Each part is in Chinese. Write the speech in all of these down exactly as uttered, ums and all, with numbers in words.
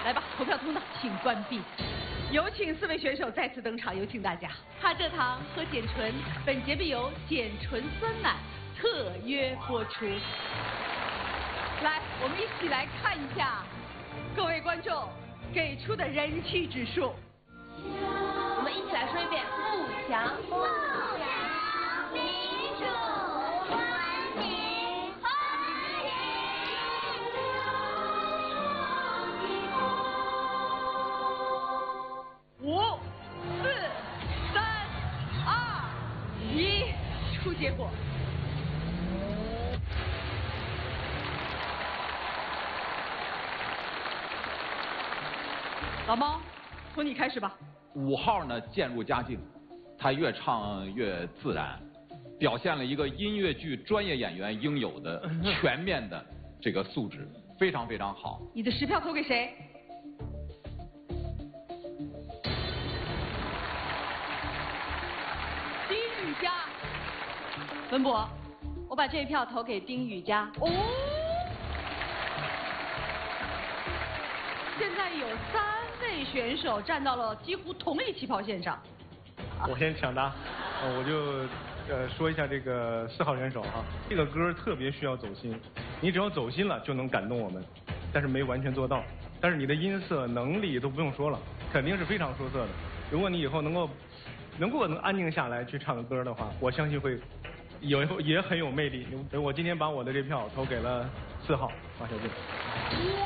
来吧，投票通道请关闭。有请四位选手再次登场，有请大家。哈蔗糖和碱醇，本节目由碱醇酸奶特约播出。来，我们一起来看一下各位观众给出的人气指数。我们一起来说一遍：富强。富强，民主，文明，和平。五、四、三、二、一，出结果。老猫，从你开始吧。 五号呢渐入佳境，他越唱越自然，表现了一个音乐剧专业演员应有的全面的这个素质，非常非常好。 你的十票投给谁？丁雨佳。文博， 我把这一票投给丁雨佳。 哦。现在有三位选手站到了几乎同一起跑线上。 我先抢答，呃、我就呃说一下这个四号选手哈，这个歌特别需要走心，你只要走心了就能感动我们，但是没完全做到。但是你的音色能力都不用说了，肯定是非常出色的。如果你以后能够能够能安静下来去唱歌的话，我相信会有也很有魅力。所以我今天把我的这票投给了四号马小静。 哇！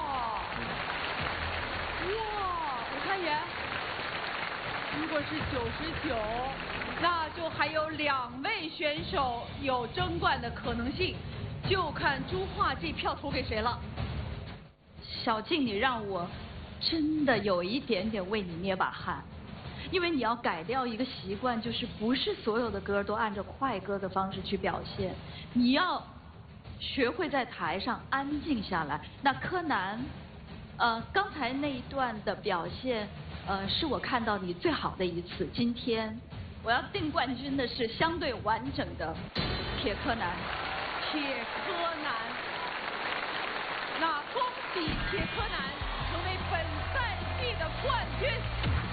如果是九十九，那就还有两位选手有争冠的可能性，就看朱桦这票投给谁了。 小静，你让我真的有一点点为你捏把汗，因为你要改掉一个习惯，就是不是所有的歌都按照快歌的方式去表现，你要学会在台上安静下来。那柯南，呃，刚才那一段的表现。呃，是我看到你最好的一次。今天我要定冠军的是相对完整的铁柯南。 铁柯南，那恭喜铁柯南成为本赛季的冠军。